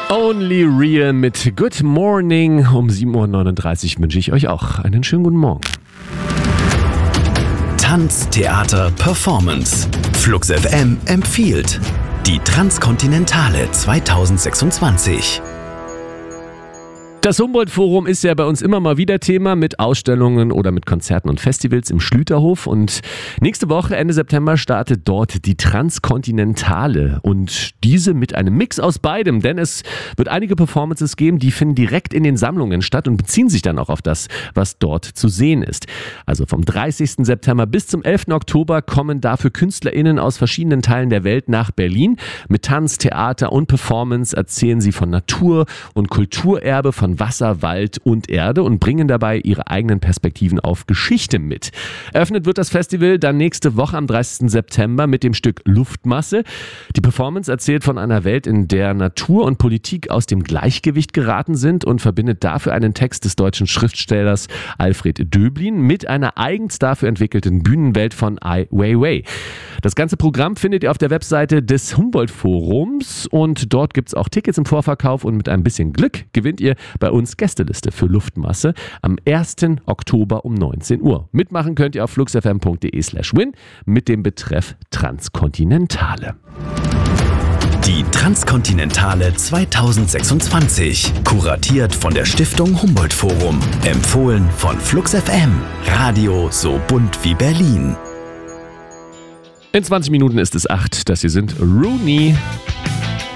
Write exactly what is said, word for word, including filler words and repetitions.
Only Real mit Good Morning. Um sieben Uhr neununddreißig wünsche ich euch auch einen schönen guten Morgen. Tanz, Theater, Performance. Flux F M empfiehlt die Transkontinentale zweitausendsechsundzwanzig. Das Humboldt-Forum ist ja bei uns immer mal wieder Thema mit Ausstellungen oder mit Konzerten und Festivals im Schlüterhof. Und nächste Woche, Ende September, startet dort die Transkontinentale. Und diese mit einem Mix aus beidem. Denn es wird einige Performances geben, die finden direkt in den Sammlungen statt und beziehen sich dann auch auf das, was dort zu sehen ist. Also vom dreißigsten September bis zum elften Oktober kommen dafür KünstlerInnen aus verschiedenen Teilen der Welt nach Berlin. Mit Tanz, Theater und Performance erzählen sie von Natur und Kulturerbe, von Wasser, Wald und Erde und bringen dabei ihre eigenen Perspektiven auf Geschichte mit. Eröffnet wird das Festival dann nächste Woche am dreißigsten September mit dem Stück Luftmasse. Die Performance erzählt von einer Welt, in der Natur und Politik aus dem Gleichgewicht geraten sind und verbindet dafür einen Text des deutschen Schriftstellers Alfred Döblin mit einer eigens dafür entwickelten Bühnenwelt von Ai Weiwei. Das ganze Programm findet ihr auf der Webseite des Humboldt-Forums und dort gibt es auch Tickets im Vorverkauf und mit ein bisschen Glück gewinnt ihr bei uns Gästeliste für Luftmasse am ersten Oktober um neunzehn Uhr. Mitmachen könnt ihr auf fluxfm.de slash win mit dem Betreff Transkontinentale. Die Transkontinentale zweitausendsechsundzwanzig. Kuratiert von der Stiftung Humboldt-Forum. Empfohlen von Flux F M. Radio so bunt wie Berlin. In zwanzig Minuten ist es acht. Das hier sind Rooney.